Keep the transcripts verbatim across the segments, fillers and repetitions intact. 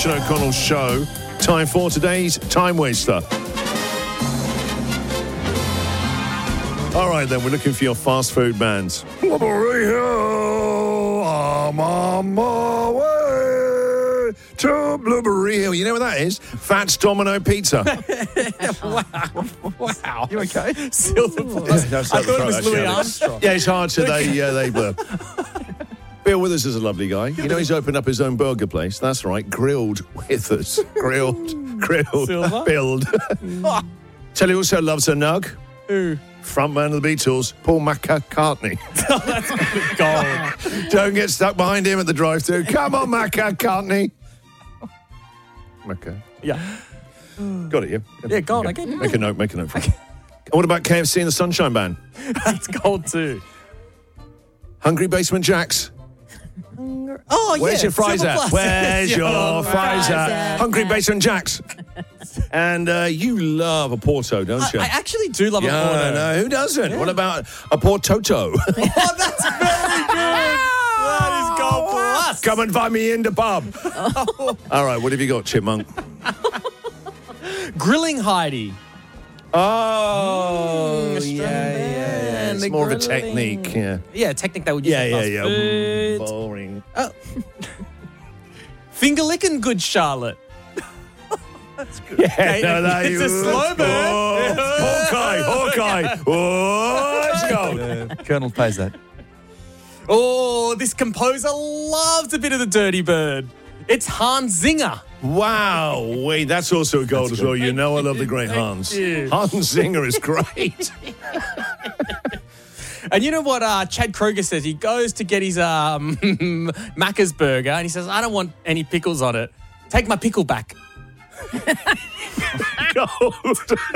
Christian O'Connell Show. Time for today's Time Waster. All right, then, we're looking for your fast food bands. Blueberry Hill, I'm on my way to Blueberry Hill. You know what that is? Fats Domino Pizza. Wow. Wow. You okay? Silver Plus. No, I thought it was Louis Armstrong. Yeah, it's hard to, they, uh, they blur. Bill Withers is a lovely guy. You know, he's opened up his own burger place. That's right, Grilled Withers. Grilled, grilled, Silver? build. Tell you also loves a nug. Who? Frontman of the Beatles, Paul McCartney. Gold. Don't get stuck behind him at the drive-thru. Come on, McCartney. Okay. Yeah. Got it, yeah? Yeah, gold. I get it. Make a note, make a note. For me. What about K F C and the Sunshine Band? That's gold too. Hungry Basement Jacks. Oh, Where's yeah. your fries Silver at? Plus. Where's your Your fries fries at? at? Hungry Basement Jacks. And uh, you love a Porto, don't you? I, I actually do love yeah, a Porto. no, who doesn't? What about a Portoto? Oh, that's very good. That is gold plus. Come and find me in the pub. All right, what have you got, Chipmunk? Grilling Heidi. Oh, Mm, yeah, yeah, yeah. It's the more of a grilling. technique, yeah. Yeah, technique that would use Yeah, for yeah, fast yeah. food. Mm, boring. Finger licking good Charlotte. Yeah, no, that It's a slow burn. Hawkeye, Hawkeye. Oh, let's go. Uh, Colonel pays that. Oh, this composer loves a bit of the Dirty Bird. It's Hans Zinger. Wow, wait, that's also a gold as well. You know I love the great Hans. you. Hans Zinger is great. And you know what uh, Chad Kroger says? He goes to get his um, Macca's burger and he says, I don't want any pickles on it. Take my pickle back. Gold.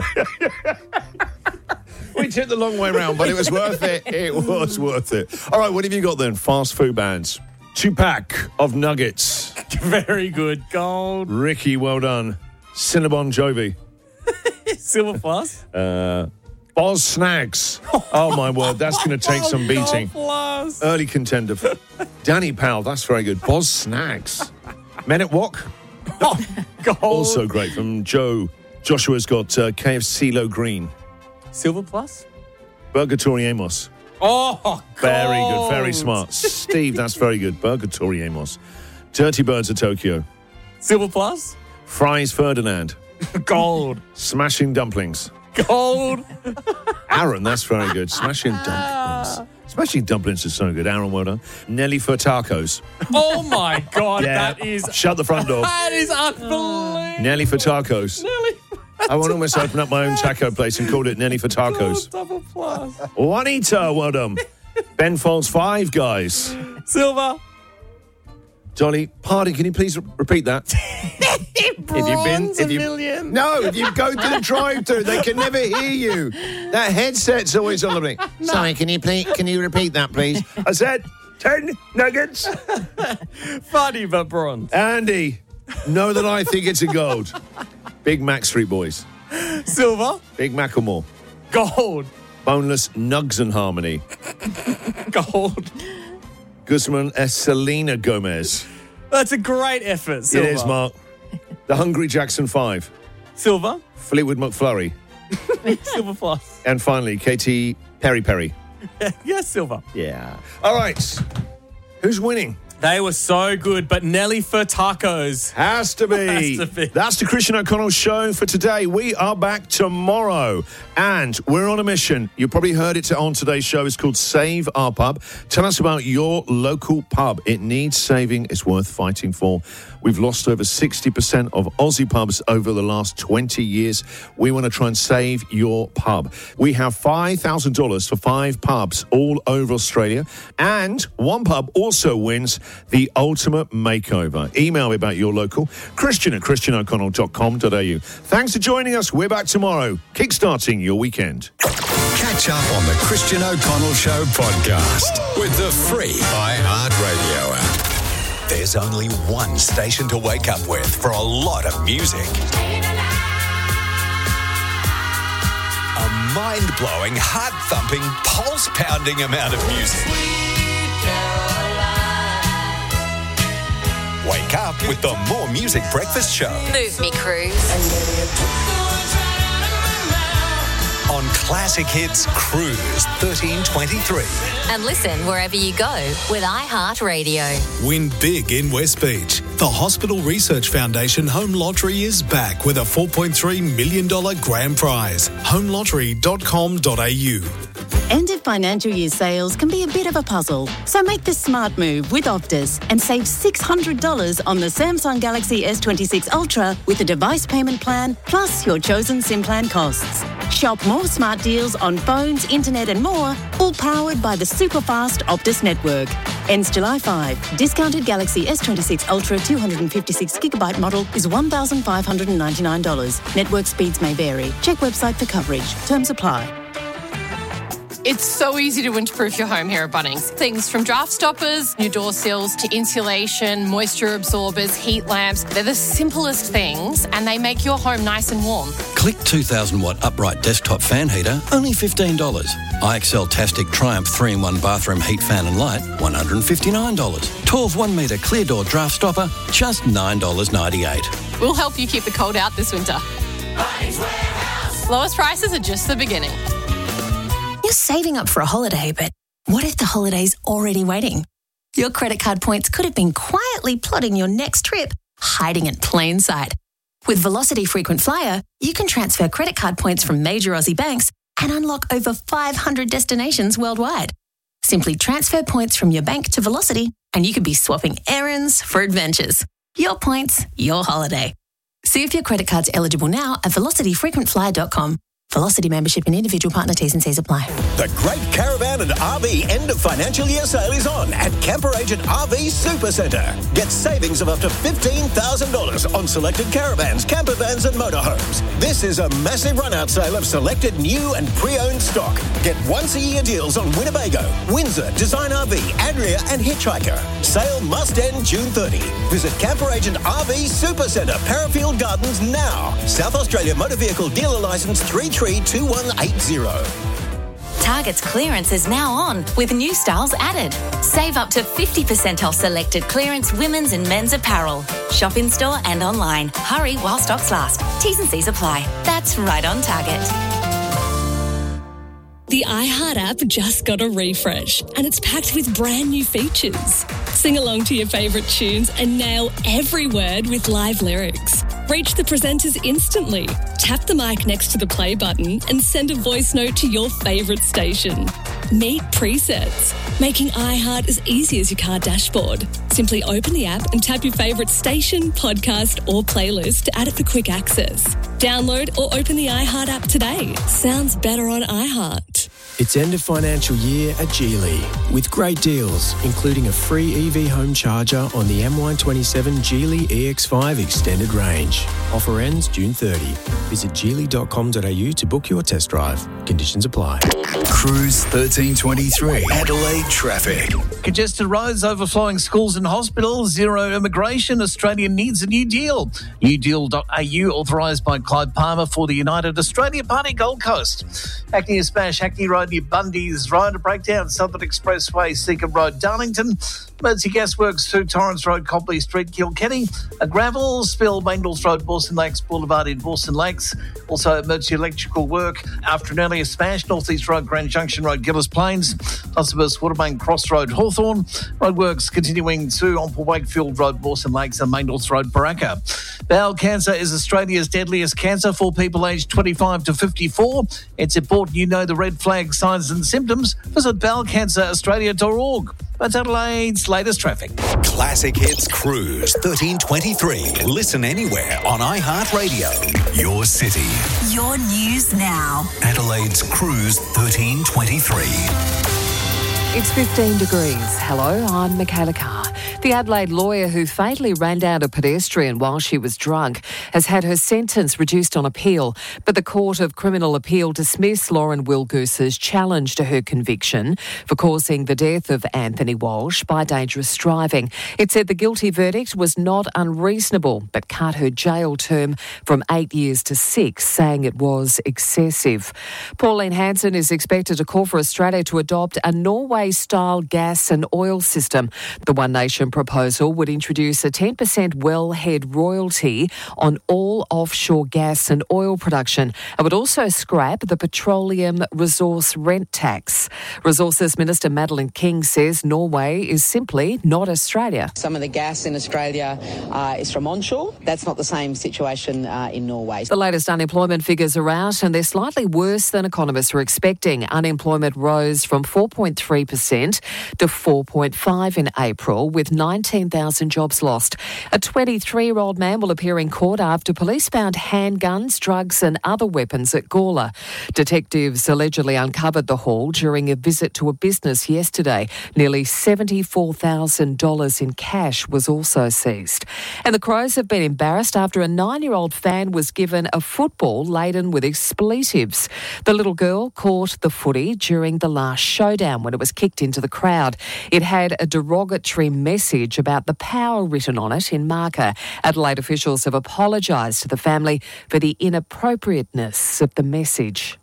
We took the long way round, but it was worth it. It was worth it. All right, what have you got then? Fast food bands. Two-pack of nuggets. Very good. Gold. Ricky, well done. Cinnabon Jovi. Silver Plus. Uh, Boz Snacks. Oh, my word. That's going to take some beating. Gold Plus. Early contender. Danny Powell. That's very good. Boz Snacks. Men at Wok. Oh, gold. Also great from Joe. Joshua's got uh, K F C Low Green. Silver Plus. Burgatory Amos. Oh, gold. Very good. Very smart. Steve, that's very good. Burgatory Amos. Dirty Birds of Tokyo. Silver Plus. Fries Ferdinand. Gold. Smashing Dumplings. Gold. Aaron, that's very good. Smashing Dumplings. Smashing Dumplings is so good. Aaron, well done. Nelly for Tacos. Oh, my God. Yeah. That is... Shut the front door. That is unbelievable. Nelly for Tacos. Nelly. I want to almost open up my own taco place and call it Nelly for Gold Tacos. double plus. Juanita, well done. Ben Folds Five Guys. Silver. Dolly, pardon, can you please re- repeat that? If you've been, Bronze if a you million. no, if you go to the drive-thru, they can never hear you. That headset's always on the ring. Sorry, can you please, can you repeat that, please? I said ten nuggets. Funny but bronze. Andy, know that I think it's a gold. Big Mac Street Boys, Silver. Big Macklemore, Gold. Boneless Nugs and Harmony, Gold. Guzman and Selena Gomez. That's a great effort. Silver. It is, Mark. The Hungry Jackson Five, Silver. Fleetwood McFlurry, Silver Plus. and finally Katy Perry Perry. Yes, Silver. Yeah. All right. Who's winning? They were so good, but Nelly for tacos. Has to be. Has to be. That's the Christian O'Connell Show for today. We are back tomorrow, and we're on a mission. You probably heard it on today's show. It's called Save Our Pub. Tell us about your local pub. It needs saving. It's worth fighting for. We've lost over sixty percent of Aussie pubs over the last twenty years. We want to try and save your pub. We have five thousand dollars for five pubs all over Australia. And one pub also wins the ultimate makeover. Email me about your local. Christian at christian o'connell dot com dot a u. Thanks for joining us. We're back tomorrow, kickstarting your weekend. Catch up on the Christian O'Connell Show podcast with the free iHeartRadio app. There's only one station to wake up with for a lot of music. A mind-blowing, heart-thumping, pulse-pounding amount of music. Wake up with the More Music Breakfast Show Move Me Cruise. on Classic Hits Cruise thirteen twenty-three. And listen wherever you go with iHeartRadio. Win big in West Beach. The Hospital Research Foundation Home Lottery is back with a four point three million dollars grand prize. home lottery dot com dot a u. End of financial year sales can be a bit of a puzzle, so make the smart move with Optus and save six hundred dollars on the Samsung Galaxy S twenty-six Ultra with a device payment plan plus your chosen SIM plan costs. Shop more smart deals on phones, internet and more, all powered by the super fast Optus network. Ends July fifth. Discounted Galaxy S twenty-six Ultra two hundred fifty-six gigabyte model is one thousand five hundred ninety-nine dollars. Network speeds may vary. Check website for coverage. Terms apply. It's so easy to winterproof your home here at Bunnings. Things from draft stoppers, new door sills, to insulation, moisture absorbers, heat lamps. They're the simplest things and they make your home nice and warm. Click two thousand watt upright desktop fan heater, only fifteen dollars. I X L Tastic Triumph three in one bathroom heat fan and light, one hundred fifty-nine dollars. twelve one metre clear door draft stopper, just nine dollars ninety-eight. We'll help you keep the cold out this winter. Bunnings Warehouse. Lowest prices are just the beginning. You're saving up for a holiday, but what if the holiday's already waiting? Your credit card points could have been quietly plotting your next trip, hiding in plain sight. With Velocity Frequent Flyer, you can transfer credit card points from major Aussie banks and unlock over five hundred destinations worldwide. Simply transfer points from your bank to Velocity and you could be swapping errands for adventures. Your points, your holiday. See if your credit card's eligible now at velocity frequent flyer dot com. Velocity membership and individual partner T's and C's apply. The Great Caravan and R V end of financial year sale is on at Camper Agent R V Supercentre. Get savings of up to fifteen thousand dollars on selected caravans, camper vans and motorhomes. This is a massive run-out sale of selected new and pre-owned stock. Get once-a-year deals on Winnebago, Windsor, Design R V, Adria and Hitchhiker. Sale must end June thirtieth. Visit Camper Agent R V Supercentre, Parafield Gardens now. South Australia Motor Vehicle Dealer Licence three three two one eight zero. Target's clearance is now on with new styles added. Save up to fifty percent off selected clearance women's and men's apparel. Shop in store and online. Hurry while stocks last. T's and C's apply. That's right on Target. The iHeart app just got a refresh and it's packed with brand new features. Sing along to your favourite tunes and nail every word with live lyrics. Reach the presenters instantly. Tap the mic next to the play button and send a voice note to your favourite station. Meet presets, making iHeart as easy as your car dashboard. Simply open the app and tap your favourite station, podcast or playlist to add it for quick access. Download or open the iHeart app today. Sounds better on iHeart. It's end of financial year at Geely with great deals, including a free E V home charger on the M Y twenty-seven Geely E X five Extended Range. Offer ends June thirtieth. Visit geely dot com dot a u to book your test drive. Conditions apply. Cruise thirteen twenty-three. Adelaide traffic. Congested roads, overflowing schools and hospitals, zero immigration. Australia needs a new deal. new deal dot a u, authorised by Clyde Palmer for the United Australia Party Gold Coast. Hackney Smash, Hackney Road near Bundy's Road, a breakdown, Southern Expressway, Seacombe Road, Darlington. Emergency Gasworks to Torrance Road, Copley Street, Kilkenny. A gravel spill, Mangles Road, Bawson Lakes Boulevard in Bawson Lakes. Also emergency electrical work after an earlier smash, North East Road, Grand Junction Road, Gillis Plains. Tussobus, Watermain Cross Road, Hawthorn. Roadworks continuing to Omple Wakefield Road, Bawson Lakes and Mangles Road, Baraka. Bowel cancer is Australia's deadliest cancer for people aged twenty-five to fifty-four. It's important you know the red flag signs and symptoms. Visit bowel cancer australia dot org. That's Adelaide's latest traffic. Classic Hits Cruise thirteen twenty-three. Listen anywhere on iHeartRadio. Your city. Your news now. Adelaide's Cruise thirteen twenty-three. It's fifteen degrees. Hello, I'm Michaela Carr. The Adelaide lawyer who fatally ran down a pedestrian while she was drunk has had her sentence reduced on appeal, but the Court of Criminal Appeal dismissed Lauren Wilgoose's challenge to her conviction for causing the death of Anthony Walsh by dangerous driving. It said the guilty verdict was not unreasonable, but cut her jail term from eight years to six, saying it was excessive. Pauline Hanson is expected to call for Australia to adopt a Norway Norway-style gas and oil system. The One Nation proposal would introduce a ten percent wellhead royalty on all offshore gas and oil production and would also scrap the petroleum resource rent tax. Resources Minister Madeleine King says Norway is simply not Australia. Some of the gas in Australia uh, is from onshore. That's not the same situation uh, in Norway. The latest unemployment figures are out and they're slightly worse than economists were expecting. Unemployment rose from four point three percent to four point five percent in April, with nineteen thousand jobs lost. A twenty-three-year-old man will appear in court after police found handguns, drugs and other weapons at Gawler. Detectives allegedly uncovered the haul during a visit to a business yesterday. Nearly seventy-four thousand dollars in cash was also seized. And the Crows have been embarrassed after a nine-year-old fan was given a football laden with expletives. The little girl caught the footy during the last showdown when it was kicked into the crowd. It had a derogatory message about the power written on it in marker. Adelaide officials have apologised to the family for the inappropriateness of the message.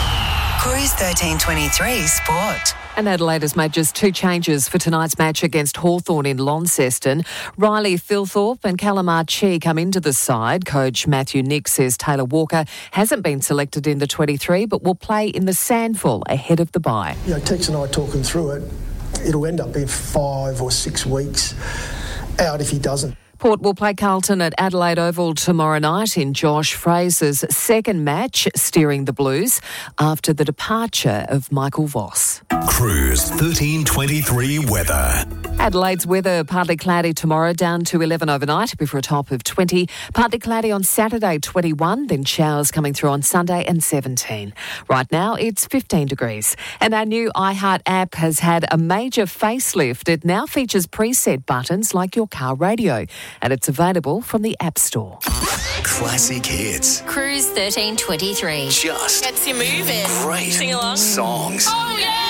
Cruise thirteen twenty-three Sport. And Adelaide has made just two changes for tonight's match against Hawthorn in Launceston. Riley Thilthorpe and Callum Archie come into the side. Coach Matthew Nick says Taylor Walker hasn't been selected in the twenty-three but will play in the Sandful ahead of the bye. You know, Tex and I talking through it, it'll end up being five or six weeks out if he doesn't. Port will play Carlton at Adelaide Oval tomorrow night in Josh Fraser's second match steering the Blues after the departure of Michael Voss. Cruise thirteen twenty-three weather. Adelaide's weather partly cloudy tomorrow, down to eleven overnight before a top of twenty. Partly cloudy on Saturday, twenty-one, then showers coming through on Sunday and seventeen. Right now it's fifteen degrees. And our new iHeart app has had a major facelift. It now features preset buttons like your car radio, and it's available from the App Store. Classic hits. Cruise thirteen twenty-three. Just gets you moving. Great Sing along. songs. Oh, yeah.